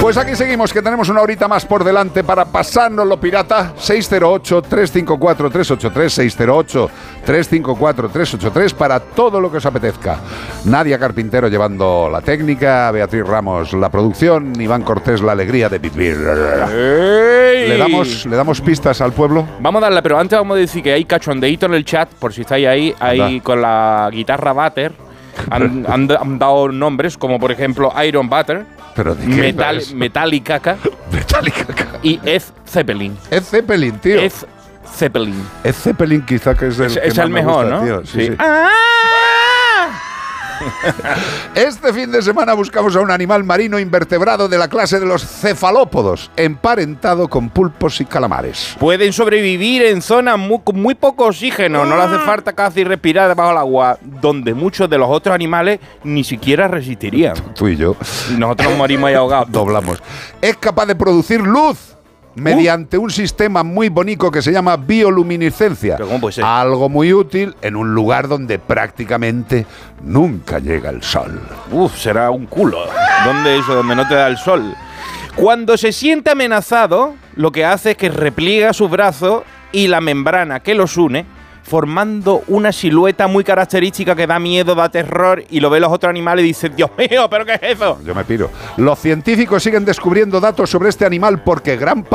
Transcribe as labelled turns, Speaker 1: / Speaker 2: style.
Speaker 1: Pues aquí seguimos, que tenemos una horita más por delante para pasárnoslo pirata. 608-354-383, 608-354-383 para todo lo que os apetezca. Nadia Carpintero llevando la técnica, Beatriz Ramos la producción, Iván Cortés la alegría de vivir. ¿Le damos pistas al pueblo?
Speaker 2: Vamos a darle, pero antes vamos a decir que hay cachondeíto en el chat, por si estáis ahí con la guitarra Butter. Han dado nombres, como por ejemplo Iron Butter,
Speaker 1: pero
Speaker 2: Metallica y Ed Zeppelin.
Speaker 1: Ed Zeppelin, tío.
Speaker 2: Ed Zeppelin.
Speaker 1: Ed Zeppelin quizá que es
Speaker 2: el mejor,
Speaker 1: gusta,
Speaker 2: ¿no?
Speaker 1: Tío. Sí, sí.
Speaker 2: ¡Ah!
Speaker 1: Este fin de semana buscamos a un animal marino invertebrado de la clase de los cefalópodos, emparentado con pulpos y calamares.
Speaker 2: Pueden sobrevivir en zonas con muy poco oxígeno, no les hace falta casi respirar debajo del agua, donde muchos de los otros animales ni siquiera resistirían.
Speaker 1: Tú y yo.
Speaker 2: Nosotros nos morimos ahí ahogados.
Speaker 1: Doblamos. Es capaz de producir luz mediante un sistema muy bonito que se llama bioluminiscencia.
Speaker 2: ¿Pero cómo puede ser?
Speaker 1: Algo muy útil en un lugar donde prácticamente nunca llega el sol.
Speaker 2: Será un culo. ¿Dónde es eso? Donde no te da el sol. Cuando se siente amenazado, lo que hace es que repliega sus brazos y la membrana que los une, formando una silueta muy característica que da miedo, da terror, y lo ven los otros animales y dicen, Dios mío, ¿pero qué es eso?
Speaker 1: Yo me piro. Los científicos siguen descubriendo datos sobre este animal porque gran